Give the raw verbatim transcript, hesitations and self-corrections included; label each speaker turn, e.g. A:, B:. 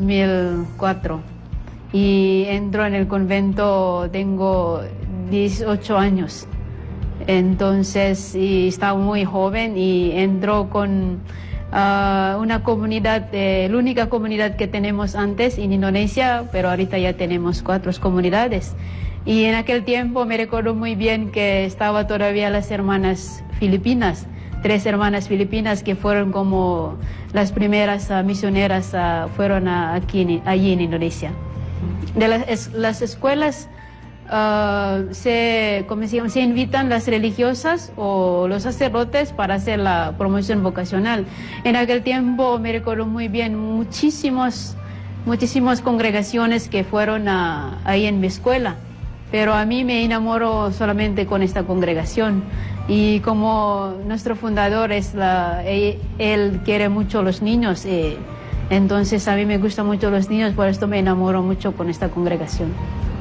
A: mil cuatro y entro en el convento, tengo dieciocho años. Entonces, y estaba muy joven y entró con uh, una comunidad, eh, la única comunidad que tenemos antes en Indonesia, pero ahorita ya tenemos cuatro comunidades. Y en aquel tiempo me recuerdo muy bien que estaba todavía las hermanas filipinas, tres hermanas filipinas que fueron como las primeras uh, misioneras, uh, fueron a, aquí, allí en Indonesia. De las, es, las escuelas uh, se, como se, llama, se invitan las religiosas o los sacerdotes para hacer la promoción vocacional. En aquel tiempo me recuerdo muy bien muchísimos, muchísimas congregaciones que fueron a, ahí en mi escuela, pero a mí me enamoró solamente con esta congregación. Y como nuestro fundador es la, él, él quiere mucho a los niños, eh, entonces a mí me gustan mucho los niños, por esto me enamoro mucho con esta congregación.